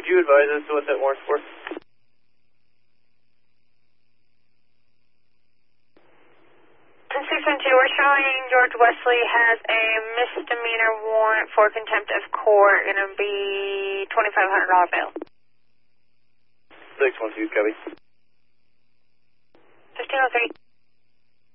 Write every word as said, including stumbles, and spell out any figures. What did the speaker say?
would you advise us what that warrant's for? six one two, we're showing George Wesley has a misdemeanor warrant for contempt of court. Going to be twenty-five hundred dollar bail. six one two, copy. fifteen oh three.